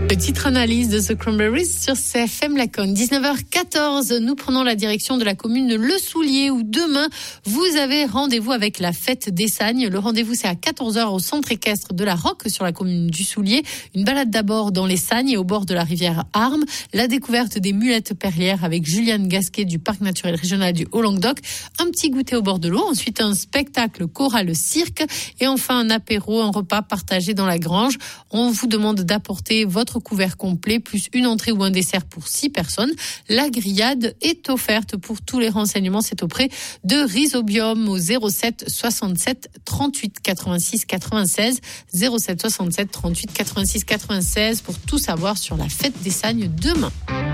Petite analyse de The Cranberries sur CFM Laconne. 19h14, nous prenons la direction de la commune de Le Soulier où demain, vous avez rendez-vous avec la fête des Sagnes. Le rendez-vous, c'est à 14h au centre équestre de la Roque sur la commune du Soulier. Une balade d'abord dans les Sagnes et au bord de la rivière Arme. La découverte des mulettes perlières avec Juliane Gasquet du Parc naturel régional du Haut-Languedoc. Un petit goûter au bord de l'eau. Ensuite, un spectacle choral cirque. Et enfin, un apéro, un repas partagé dans la grange. On vous demande d'apporter votre couvert complet, plus une entrée ou un dessert pour 6 personnes. La grillade est offerte. Pour tous les renseignements, c'est auprès de Rhizobium au 07 67 38 86 96. 07 67 38 86 96 pour tout savoir sur la fête des Sagnes demain.